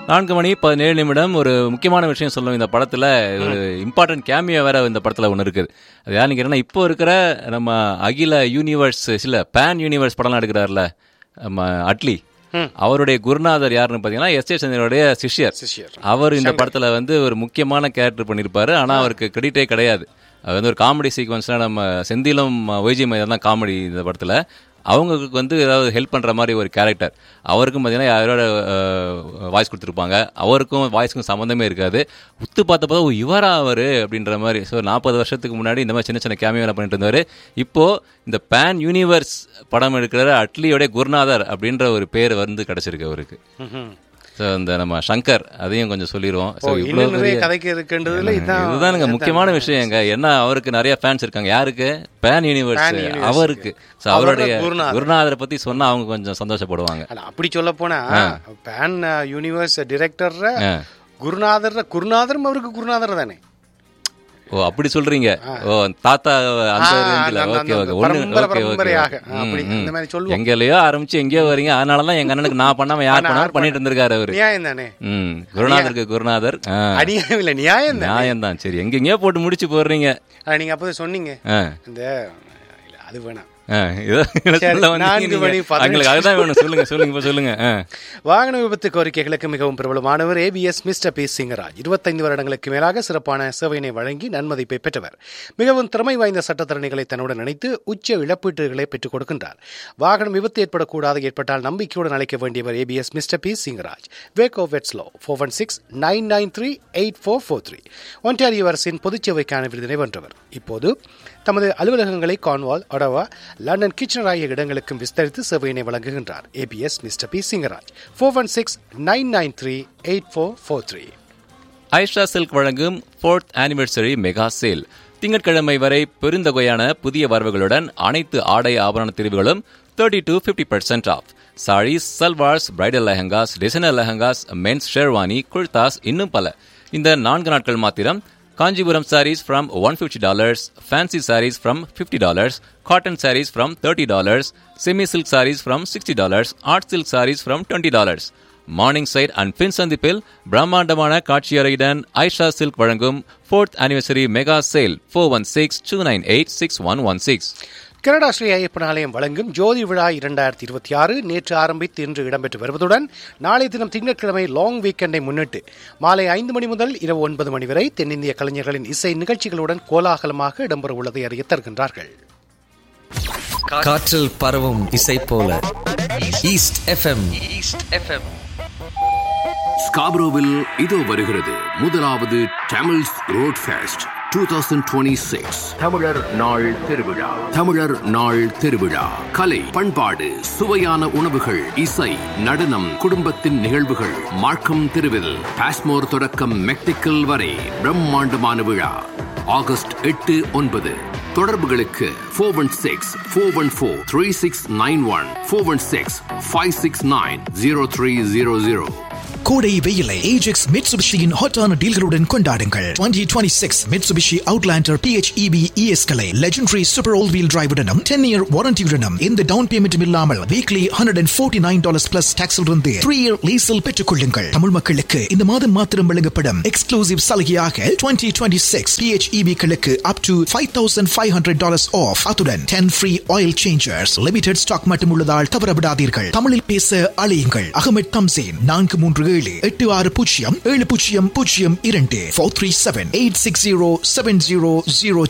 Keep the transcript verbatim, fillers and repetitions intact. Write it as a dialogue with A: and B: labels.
A: நான்கு மணி பதினேழு நிமிடம். ஒரு முக்கியமான விஷயம் சொல்லணும், இந்த படத்தில் ஒரு இம்பார்ட்டன்ட் கேமியோ வேற இந்த படத்தில் ஒன்று இருக்குது. அது யாருன்னு கேட்டீங்கன்னா, இப்போ இருக்கிற நம்ம அகில யூனிவர்ஸ் இல்லை பேன் யூனிவர்ஸ் படம்லாம் எடுக்கிறார்ல நம்ம அட்லி, அவருடைய குருநாதர் யாருன்னு பார்த்தீங்கன்னா எஸ் ஏ சந்திரனுடைய சிஷ்யர். அவர் இந்த படத்தில் வந்து ஒரு முக்கியமான கேரக்டர் பண்ணியிருப்பாரு. ஆனால் அவருக்கு கிரெடிட்டே கிடையாது. அது வந்து ஒரு காமெடி சீக்வன்ஸ்லாம் நம்ம செந்திலும் ஒய்ஜி மைதான் தான் காமெடி இந்த படத்தில். அவங்களுக்கு வந்து ஏதாவது ஹெல்ப் பண்ணுற மாதிரி ஒரு கேரக்டர். அவருக்கும் பார்த்தீங்கன்னா யாரோட வாய்ஸ் கொடுத்துருப்பாங்க, அவருக்கும் வாய்ஸுக்கும் சம்மந்தமே இருக்காது. உத்து பார்த்தப்போ இவரா அவர் அப்படின்ற மாதிரி. ஸோ நாற்பது வருஷத்துக்கு முன்னாடி இந்த மாதிரி சின்ன சின்ன கேமியோலாம் பண்ணிட்டு இருந்தார். இப்போது இந்த பேன் யூனிவர்ஸ் படம் எடுக்கிற அட்லியோடைய குருநாதர் அப்படின்ற ஒரு பேர் வந்து கிடச்சிருக்கு அவருக்கு. ஸோ இந்த நம்ம சங்கர் அதையும் கொஞ்சம் சொல்லிடுவோம். ஸோ இவ்வளோ இதுதான் முக்கியமான விஷயங்க. ஏன்னா அவருக்கு நிறைய ஃபேன்ஸ் இருக்காங்க. யாருக்கு? பேன் யூனிவர்ஸ் அவருக்கு. ஸோ அவருடைய குருநாதரை பற்றி சொன்னால் அவங்க கொஞ்சம் சந்தோஷப்படுவாங்க.
B: அப்படி சொல்ல போனா பேன் யூனிவர்ஸ் டிரெக்டர் குருநாதர் குருநாதரும் அவருக்கு குருநாதர் தானே.
A: ஓ அப்படி சொல்றீங்க. ஓ தாத்தா அந்த ரேஞ்சில. Okay okay okay okay. எங்கேயோ ஆரம்பிச்சு எங்கேயோ வரீங்க. அதனாலதான் எங்க அண்ணனுக்கு நான் பண்ணாம யார் பண்ணாலும் பண்ணிட்டு இருந்திருக்காரு அவரு.
B: நியாயம் தானே.
A: ம் குருநாதருக்கு குருநாதர்
B: அநியாயம் இல்ல, நியாயம்
A: நியாயம் தான். சரி எங்கெங்கயோ போட்டு முடிச்சு போடுறீங்க.
B: நீங்க அப்போ சொன்னீங்க இந்த அது வேணாம். வாகன விபத்து கோரிக்கைகளுக்கு மிகவும் பிரபலமானவர் ஏபிஎஸ் மிஸ்டர் பி சிங்கராஜ். இருபத்தைந்து வருடங்களுக்கு மேலாக சிறப்பான சேவையினை வழங்கி நன்மதிப்பை பெற்றவர். மிகவும் திறமை வாய்ந்த சட்டத்தரணிகளை தன்னுடன் நினைத்து உச்ச இழப்பீட்டுகளை பெற்றுக் கொடுக்கின்றார். வாகனம் விபத்து ஏற்படக்கூடாது, ஏற்பட்டால் நம்பிக்கையுடன் அழைக்க வேண்டியவர் ABS mister B Singaraj. வேகோ வெட்ஸ்லோ four one six nine nine three eight four four three Ontario அரசின் பொதுச்சேவைக்கான விருதினை வென்றவர். இப்போது தமது அலுவலகங்களை கார்ன்வால், ஒடாவா, லண்டன், கிச்சனர் ஆகிய இடங்களுக்கும் விஸ்தரித்து சேவையினை வழங்குகின்றார். ABS mister B Singaraj four one six nine nine three eight four four three.
A: Aisha silk வழங்கும் ஃபோர்த் ஆனிவர்சரி மெகா சேல். திங்கட்கிழமை வரை பெருந்தொகையான புதிய வரவுகளுடன் அனைத்து ஆடை ஆபரண தெரிவுகளும் thirty to fifty percent of. Saris, salwars, bridal lehengas, designer lehengas, men's sherwani, Gurdas, இன்னும் பல. இந்த நான்கு நாட்கள் மாத்திரம். Kanjipuram sarees from one hundred fifty dollars, fancy sarees from fifty dollars, cotton sarees from thirty dollars, semi-silk sarees from sixty dollars, art silk sarees from twenty dollars. Morning side and Pinsandipil, பிரம்மாண்டமான காட்சியறையுடன் Aisha silk வழங்கும் fourth anniversary mega sale four one six two nine eight six one one six.
B: Canada Sri Ayyappan ஆலயம் வழங்கும் ஜோதி விழா இரண்டாயிரத்தி இருபத்தி ஆறு நேற்று ஆரம்பித்து இன்று இடம்பெற்று வருவதுடன் நாளைய தினம் திங்கட்கிழமை லாங் வீக்கெண்டை முன்னிட்டு மாலை ஐந்து மணி முதல் இரவு ஒன்பது மணி வரை தென்னிந்திய கலைஞர்களின் இசை நிகழ்ச்சிகளுடன் கோலாகலமாக இடம்பெற உள்ளதை அறிய தருகின்றார்கள்.
C: காற்றில் பரவும் இசை போல ஈஸ்ட் எஃப்எம். ஈஸ்ட் எஃப்எம்
D: ஸ்காப்ரோவில் இதோ வருகிறது முதலாவது Tamils road fest twenty twenty-six. தமிழர் நாள் திருவிழா. தமிழர் நாள் திருவிழா. கலை, பண்பாடு, சுவையான உணவுகள், இசை, நடனம், குடும்பத்தின் நிகழ்வுகள். மார்க்கம் தெருவில் பாஸ்மோர் தொடக்கம் மெக்டிக்கல் வரை பிரம்மாண்டமான விழா. ஆகஸ்ட் எட்டு ஒன்பது. தொடர்புகளுக்கு four one six four one four three six nine one four one six five six nine zero three zero zero.
E: கோடை வெயிலை ஏஜெக்ஸ் மிட்சுபிஷியின் ஹாட்டான டீல்களுடன் கொண்டாடுங்கள். twenty twenty-six Mitsubishi Outlander P H E V E S களை legendary super all wheel டிரைவுடனும் ten year வாரண்டியுடனும் இந்த down பேமெண்ட்டும் இல்லாமல் weekly one hundred forty-nine dollars plus tax இருந்து three year லீஸில் பெற்றுக் கொள்ளுங்கள். தமிழ் மக்களுக்கு இந்த மாதம் மாத்திரம் வழங்கப்படும் எக்ஸ்க்ளூசிவ் சலுகையாக twenty twenty-six P H E V களுக்கு up to five thousand five hundred dollars off. அத்துடன் ten free oil changers. Limited stock மட்டும் உள்ளதால் தவறவிடாதீர்கள். தமிழில் பேச அழையுங்கள். அகமது தம்சேன் நான்கு மூன்று ஏழு எட்டு ஆறு பூஜ்ஜியம் ஏழு பூஜ்ஜியம் பூஜ்ஜியம் இரண்டு four three seven eight six zero seven zero zero